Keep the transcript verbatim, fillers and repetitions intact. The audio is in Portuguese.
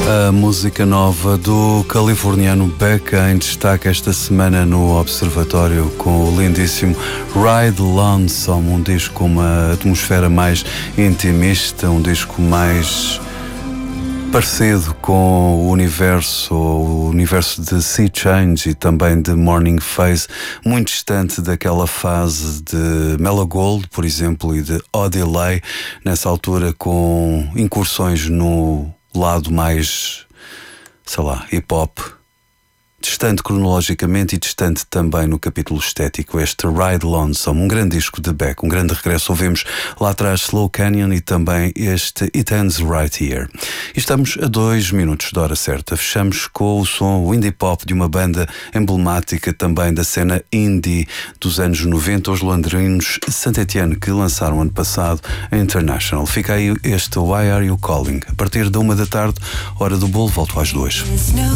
A música nova do californiano Becca em destaque esta semana no Observatório com o lindíssimo Ride Lonesome, um disco com uma atmosfera mais intimista, um disco mais parecido com o universo, o universo de Sea Change e também de Morning Phase, muito distante daquela fase de Mellow Gold, por exemplo, e de Odelay, nessa altura com incursões no lado mais, sei lá, hip-hop, distante cronologicamente e distante também no capítulo estético. Este Ride Lonesome, um grande disco de Beck, um grande regresso. Ouvimos lá atrás Slow Canyon e também este It Ends Right Here. E estamos a dois minutos da hora certa. Fechamos com o som, o indie pop de uma banda emblemática também da cena indie dos anos noventa, os londrinos Saint Etienne, que lançaram ano passado a International. Fica aí este Why Are You Calling? A partir da uma da tarde, hora do bolo, volto às duas. There's no